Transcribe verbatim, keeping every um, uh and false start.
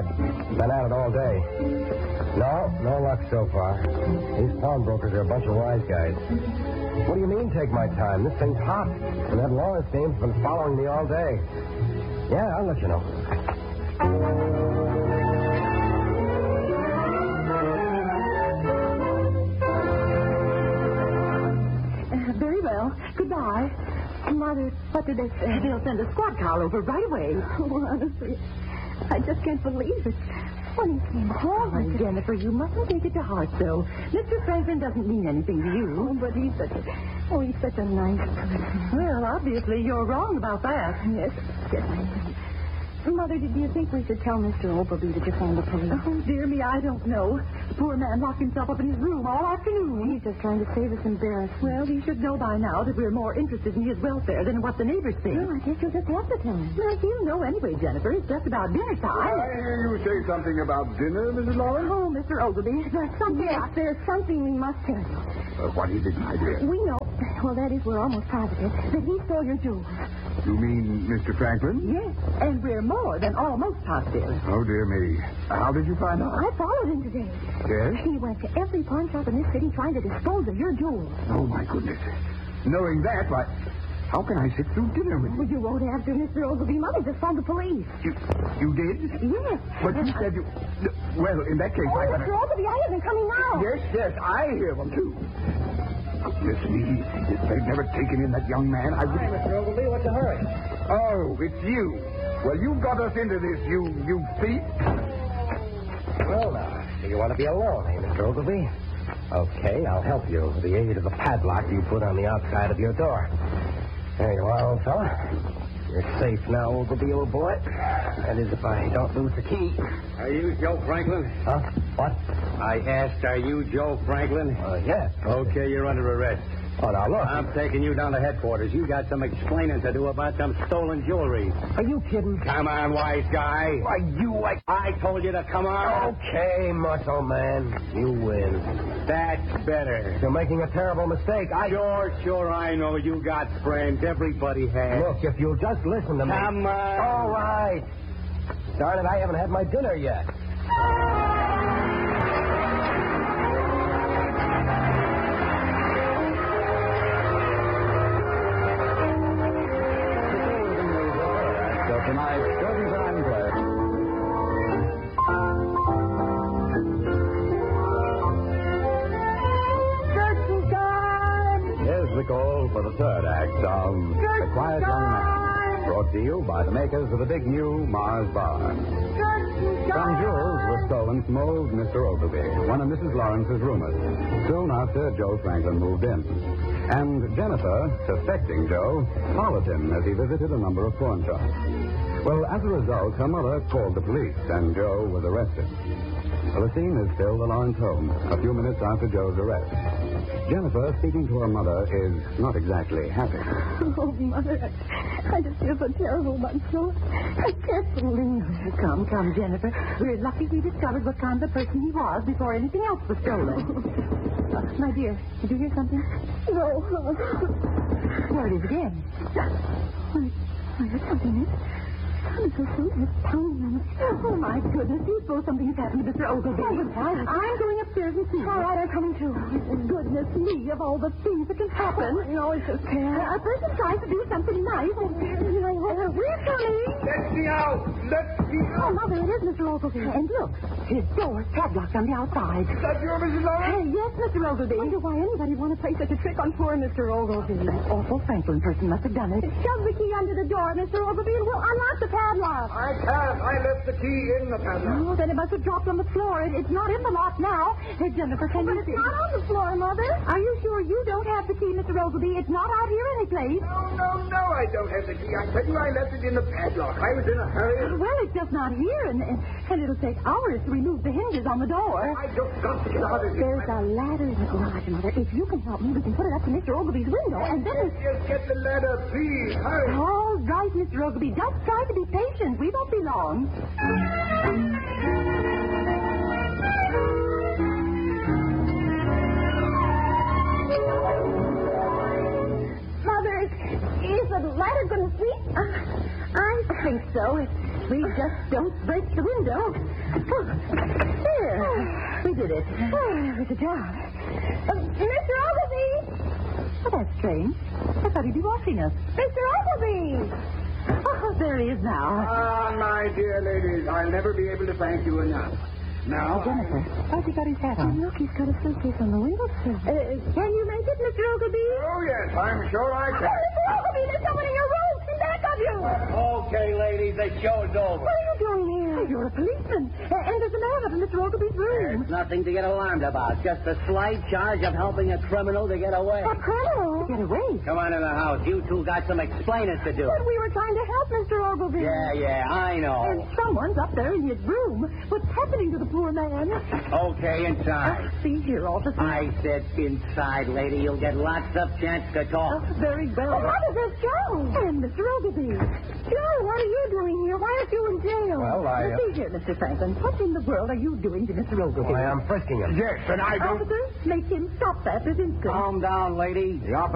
I've been at it all day. No, no luck so far. These pawnbrokers are a bunch of wise guys. What do you mean, take my time? This thing's hot. And that Lawrence dame's been following me all day. Yeah, I'll let you know. Uh, very well. Goodbye. Mother, what did they say? They'll send a squad car over right away. Oh, honestly, I just can't believe it. When he came home. Oh, Jennifer, you mustn't take it to heart, though. Mister Franklin doesn't mean anything to you. Oh, but he's such a... Oh, he's such a nice person. Well, obviously, you're wrong about that. Yes, yes, I am. Mother, do you think we should tell Mister Ogilvy that you phoned the police? Oh, dear me, I don't know. The poor man locked himself up in his room all afternoon. He's just trying to save us embarrassment. Well, he should know by now that we're more interested in his welfare than in what the neighbors think. Well, I guess you'll just have to tell him. Well, he'll know anyway, Jennifer. It's just about dinner time. I hear you say something about dinner, Missus Lawrence. Oh, Mister Ogilvy, there's something... Yes, I... there's something we must tell you. Uh, what is it, my dear? We know, well, that is, we're almost positive, that he stole your jewels. You mean Mister Franklin? Yes, and we're more than almost positive. Oh, dear me. How did you find out? I followed him today. Yes? He went to every pawn shop in this city trying to dispose of your jewels. Oh, my goodness. Knowing that, why, how can I sit through dinner with Well, you? you won't have to, Mister Ogilvy. Mother just phoned the police. You, you did? Yes. But you said you... Well, in that case, Oh, I... Mister Ogilvy, I haven't coming now. Yes, yes, I hear them, too. Goodness me, if they'd never taken in that young man, I would... Hi, Mister Ogilvy. What's the hurry? Oh, it's you. Well, you got us into this, you you thief. Well, now, so you want to be alone, eh, Mister Ogilvy? Okay, I'll help you with the aid of the padlock you put on the outside of your door. There you are, old fella. You're safe now, Ogilvy, old boy. That is, if I don't lose the key. Are you Joe Franklin? Huh? What? I asked, are you Joe Franklin? Uh, yes. Okay, you're under arrest. Oh, now, look. I'm taking you down to headquarters. You got some explaining to do about some stolen jewelry. Are you kidding? Come on, wise guy. Why, you... I... I told you to come on. Okay, muscle man. You win. That's better. You're making a terrible mistake. I... Sure, sure, I know. You got friends. Everybody has. Look, if you'll just listen to me... Come on. All right. Darn it, I haven't had my dinner yet. Tonight's Curtain Time Play. Curtain time! Here's the call for the third act of The Quiet Young Man, brought to you by the makers of the big new Mars Bar. Some jewels were stolen from old Mister Ogilvy, one of Missus Lawrence's roomers, soon after Joe Franklin moved in. And Jennifer, suspecting Joe, followed him as he visited a number of pawn shops. Well, as a result, her mother called the police, and Joe was arrested. Well, the scene is still the Lawrence home, a few minutes after Joe's arrest. Jennifer, speaking to her mother, is not exactly happy. Oh, Mother, I, I just feel so terrible about Joe. I can't believe it. Come, come, Jennifer. We're lucky we discovered what kind of a person he was before anything else was stolen. Uh, my dear, did you hear something? No. There it is again. I, I heard something. It's so sweet. It's pounding on the... Oh, my goodness. Do you suppose something's happened to Mister Ogilvy? Oh, goodbye. I'm going upstairs and see. All right, I'm coming too. Goodness me, of all the things that can happen. You know, it's just can't. A person tries to do something nice. Oh, dear. Uh, we're coming. Let me out! Let me Oh, out! Mother, it is Mister Ogilvy. And look, his door's padlocked on the outside. Is that you, Missus Lawrence? Hey, yes, Mister Ogilvy. I wonder why anybody would want to play such a trick on poor Mister Ogilvy. That awful Franklin person must have done it. Shove the key under the door, Mister Ogilvy, and we'll unlock the padlock. I can't. I left the key in the padlock. Oh, then it must have dropped on the floor. It, it's not in the lock now. Hey, Jennifer, can But you it's see? not on the floor, Mother. Are you sure you don't have the key, Mister Ogilvy? It's not out here anyplace. No, no, no, I don't have the key. I tell you, I left it in the padlock. I was in a hurry. Well, it's just not here, and, and, and it'll take hours to remove the hinges on the door. I just got to get out of here. There's a ladder in the garage, Mother. If you can help me, we can put it up to Mister Ogilvy's window, and then... Yes, get the ladder, please. Hurry. All right, Mister Ogilvy, just try to be patient. We won't be long. Mother, is, is the ladder going to sweep? Uh, I think so. It, we just don't break the window. Here, we did it. Oh, it's a job. Uh, Mister Ogilvy! Oh, that's strange. I thought he'd be watching us. Mister Ogilvy! Oh, there he is now. Ah, my dear ladies, I'll never be able to thank you enough. Now, Jennifer, why's he got his hat on? Look, he's got a suitcase on the windowsill. Uh, can you make it, Mister Ogilvy? oh yes, I'm sure I Oh, can. Mister Ogilvy, there's someone in your room. In back of you. Okay, ladies, the show's over. What are you doing here? Oh, you're a policeman. Uh, and there's a man up in Mister Ogilvy's room. There's nothing to get alarmed about. Just a slight charge of helping a criminal to get away. A criminal? Get away. Come on in the house. You two got some explaining to do. But we were trying to help Mister Ogilvy. Yeah, yeah, I And know. someone's up there in his room. What's happening to the poor man? Okay, inside. See here, officer. I said inside, lady. You'll get lots of chance to talk. Oh, very well. Oh, what is this, Joe? And Mister Ogilvy. Joe, what are you doing here? Why aren't you in jail? Well, I... Now, see here, Mister Franklin. What in the world are you doing to Mister Ogilvy? Why, I'm frisking him. Yes, and I don't... Officer, make him stop that this instant. Calm down, lady. The